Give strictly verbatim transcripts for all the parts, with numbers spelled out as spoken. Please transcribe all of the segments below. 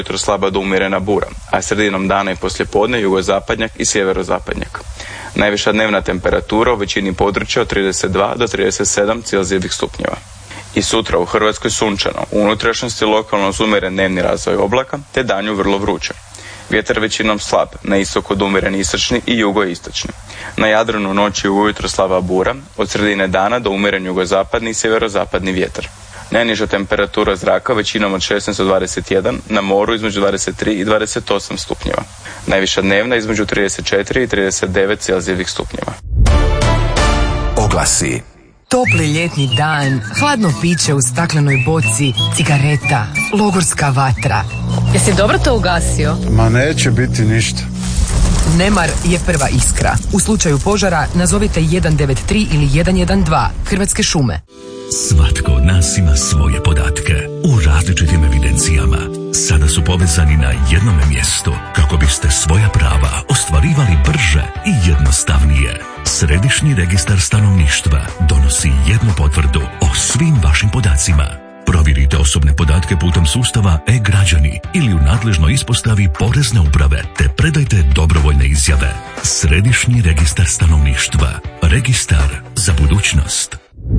jutro slaba do umjerena bura, a sredinom dana i poslijepodne jugozapadnjak i sjeverozapadnjak. Najviša dnevna temperatura u većini područja od trideset dva do trideset sedam celzijevih stupnjeva. I sutra u Hrvatskoj sunčano, u unutrašnjosti lokalno uz umjeren dnevni razvoj oblaka, te danju vrlo vruće. Vjetar većinom slab, na istok od umjeren istočni i jugoistočni. Na Jadranu noći i ujutro slaba bura, od sredine dana do umjeren jugozapadni i sjeverozapadni vjetar. Najniža temperatura zraka većinom od šesnaest do dvadeset jedan, na moru između dvadeset tri i dvadeset osam stupnjeva. Najviša dnevna između trideset četiri i trideset devet celzijevih stupnjeva. Oglasi. Topli ljetni dan, hladno piće u staklenoj boci, cigareta, logorska vatra. Jesi dobro to ugasio? Ma neće biti ništa. Nemar je prva iskra. U slučaju požara nazovite jedan devet tri ili jedan jedan dva, Hrvatske šume. Svatko od nas ima svoje podatke u različitim evidencijama. Sada su povezani na jednome mjestu kako biste svoja prava ostvarivali brže i jednostavnije. Središnji registar stanovništva donosi jednu potvrdu o svim vašim podacima. Provjerite osobne podatke putem sustava e-građani ili u nadležnoj ispostavi Porezne uprave te predajte dobrovoljne izjave. Središnji registar stanovništva. Registar za budućnost.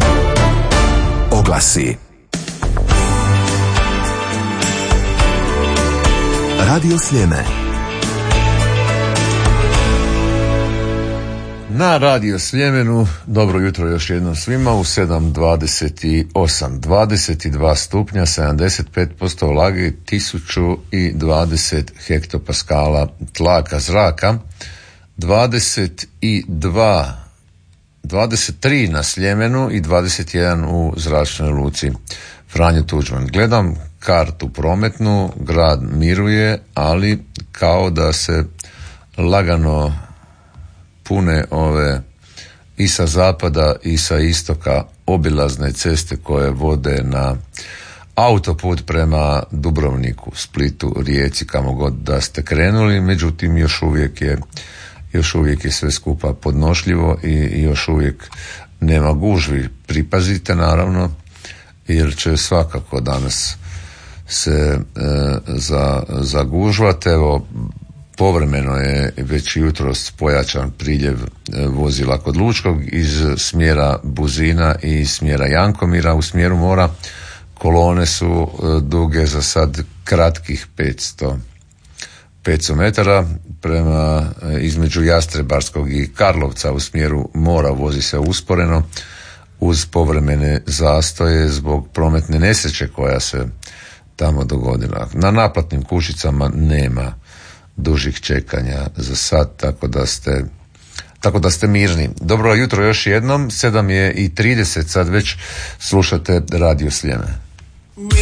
Oglasi. Radio Sljeme. Na Radio Sljemenu, dobro jutro još jednom svima, u sedam dvadeset osam, dvadeset dva stupnja, sedamdeset pet posto vlage, tisuću dvadeset hektopaskala tlaka zraka, dvadeset dva, dvadeset tri na Sljemenu i dvadeset jedan u zračnoj luci Franjo Tuđman. Gledam kartu prometnu, grad miruje, ali kao da se lagano pune ove i sa zapada i sa istoka obilazne ceste koje vode na autoput prema Dubrovniku, Splitu, Rijeci, kamo god da ste krenuli, međutim još uvijek je još uvijek je sve skupa podnošljivo i još uvijek nema gužvi. Pripazite naravno, jer će svakako danas se e, za, zagužvati. Evo, povremeno je već jutros pojačan priljev vozila kod Lučkog iz smjera Buzina i iz smjera Jankomira u smjeru mora. Kolone su duge za sad kratkih petsto metara. Prema između Jastrebarskog i Karlovca u smjeru mora vozi se usporeno uz povremene zastoje zbog prometne nesreće koja se tamo dogodila. Na naplatnim kućicama nema dužih čekanja za sad, tako da ste tako da ste mirni. Dobro jutro još jednom, sedam je i trideset, sad već slušate Radio Sljeme.